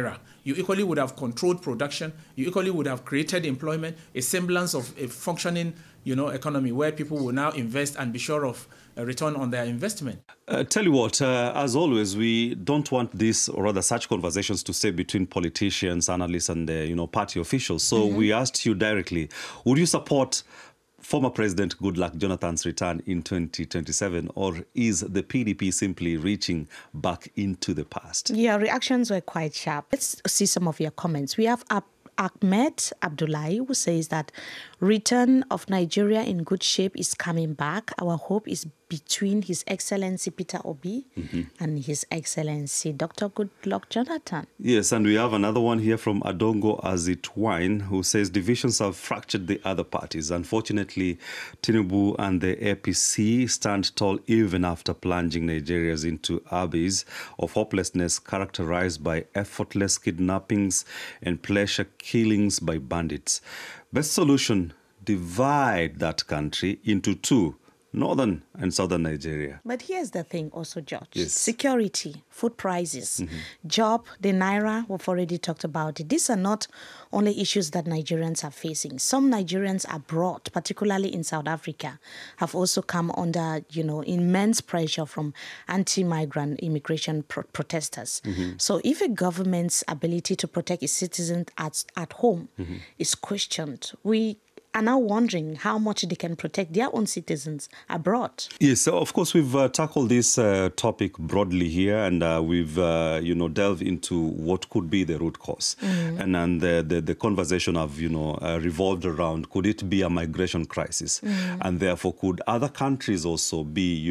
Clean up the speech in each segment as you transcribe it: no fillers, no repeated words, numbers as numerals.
era, you equally would have controlled production, you equally would have created employment, a semblance of a functioning, economy where people will now invest and be sure of a return on their investment. Tell you what, as always, we don't want this, or rather such conversations, to stay between politicians, analysts, and party officials. So we asked you directly, would you support former President Goodluck Jonathan's return in 2027, or is the PDP simply reaching back into the past? Yeah, reactions were quite sharp. Let's see some of your comments. We have Ahmed Abdullahi, who says that return of Nigeria in good shape is coming back. Our hope is between His Excellency Peter Obi and His Excellency Dr. Goodluck Jonathan. Yes, and we have another one here from Adongo Azitwine, who says divisions have fractured the other parties. Unfortunately, Tinubu and the APC stand tall even after plunging Nigerians into abyss of hopelessness characterized by effortless kidnappings and pleasure killings by bandits. Best solution, divide that country into two, northern and southern Nigeria. But here's the thing also, George. Yes. Security, food prices, job, the Naira, we've already talked about it. These are not only issues that Nigerians are facing. Some Nigerians abroad, particularly in South Africa, have also come under, immense pressure from anti-migrant immigration protesters. So if a government's ability to protect its citizens at home is questioned, we are now wondering how much they can protect their own citizens abroad. Yes, so of course we've tackled this topic broadly here, and we've delved into what could be the root cause, and then the conversation have revolved around, could it be a migration crisis, and therefore could other countries also be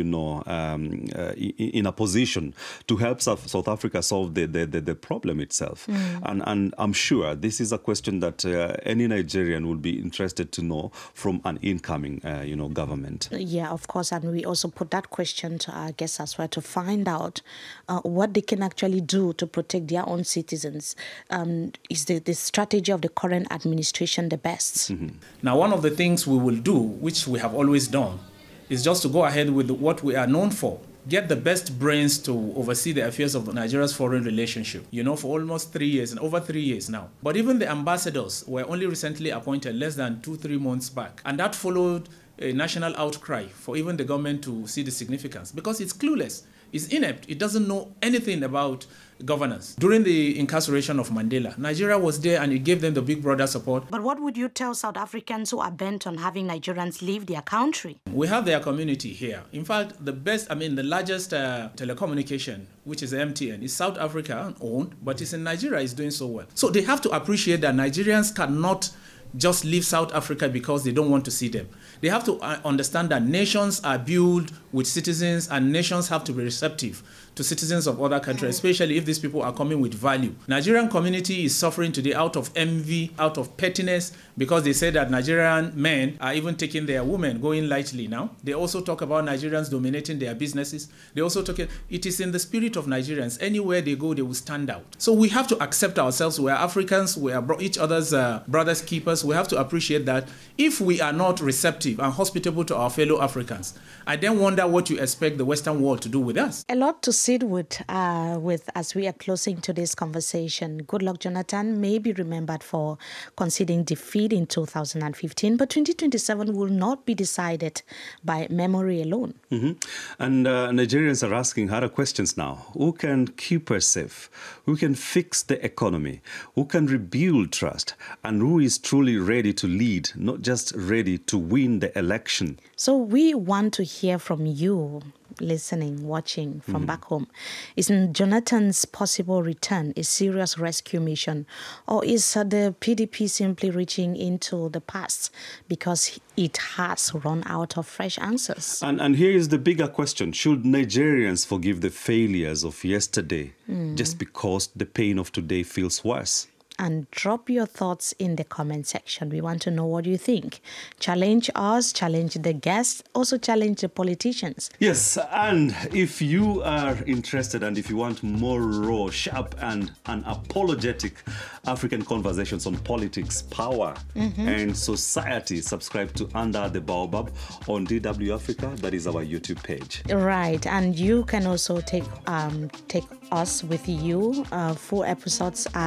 in a position to help South Africa solve the problem itself, and I'm sure this is a question that any Nigerian would be interested to know from an incoming, government. Yeah, of course. And we also put that question to our guests as well to find out what they can actually do to protect their own citizens. Is the strategy of the current administration the best? Now, one of the things we will do, which we have always done, is just to go ahead with what we are known for. Get the best brains to oversee the affairs of Nigeria's foreign relationship, for almost 3 years and over 3 years now. But even the ambassadors were only recently appointed less than 2-3 months back. And that followed a national outcry for even the government to see the significance, because it's clueless, it's inept, it doesn't know anything about governance. During the incarceration of Mandela, Nigeria was there and it gave them the big brother support. But what would you tell South Africans who are bent on having Nigerians leave their country? We have their community here. In fact, the largest telecommunication, which is MTN, is South Africa owned, but it's in Nigeria, it's doing so well. So they have to appreciate that Nigerians cannot just leave South Africa because they don't want to see them. They have to understand that nations are built with citizens, and nations have to be receptive to citizens of other countries, especially if these people are coming with value. Nigerian community is suffering today out of envy, out of pettiness, because they say that Nigerian men are even taking their women, going lightly now. They also talk about Nigerians dominating their businesses. They also talk, it is in the spirit of Nigerians. Anywhere they go, they will stand out. So we have to accept ourselves. We are Africans. We are each other's brothers keepers. We have to appreciate that. If we are not receptive and hospitable to our fellow Africans, I then wonder what you expect the Western world to do with us. A lot to sit with as we are closing today's conversation. Goodluck Jonathan may be remembered for conceding defeat in 2015, but 2027 will not be decided by memory alone. And Nigerians are asking harder questions now. Who can keep us safe? Who can fix the economy? Who can rebuild trust? And who is truly ready to lead, not just ready to win the election? So we want to hear from you, listening, watching from back home. Is Jonathan's possible return a serious rescue mission, or is the PDP simply reaching into the past because it has run out of fresh answers? And here is the bigger question. Should Nigerians forgive the failures of yesterday just because the pain of today feels worse? And drop your thoughts in the comment section. We want to know what you think. Challenge us, challenge the guests, also challenge the politicians. Yes, and if you are interested and if you want more raw, sharp and unapologetic African conversations on politics, power and society, subscribe to Under the Baobab on DW Africa. That is our YouTube page. Right, and you can also take us with you. Full episodes